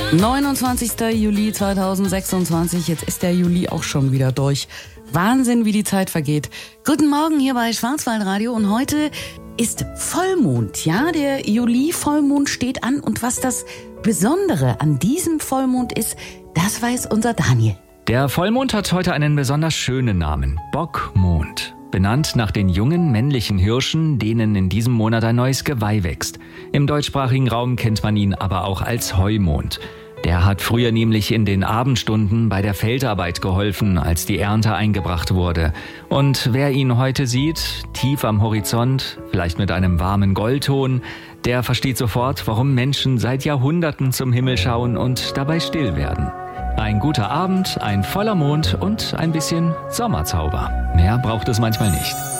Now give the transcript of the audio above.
29. Juli 2026, jetzt ist der Juli auch schon wieder durch. Wahnsinn, wie die Zeit vergeht. Guten Morgen hier bei Schwarzwaldradio und heute ist Vollmond. Ja, der Juli-Vollmond steht an und was das Besondere an diesem Vollmond ist, das weiß unser Daniel. Der Vollmond hat heute einen besonders schönen Namen, Bockmond. Benannt nach den jungen männlichen Hirschen, denen in diesem Monat ein neues Geweih wächst. Im deutschsprachigen Raum kennt man ihn aber auch als Heumond. Der hat früher nämlich in den Abendstunden bei der Feldarbeit geholfen, als die Ernte eingebracht wurde. Und wer ihn heute sieht, tief am Horizont, vielleicht mit einem warmen Goldton, der versteht sofort, warum Menschen seit Jahrhunderten zum Himmel schauen und dabei still werden. Ein guter Abend, ein voller Mond und ein bisschen Sommerzauber. Mehr braucht es manchmal nicht.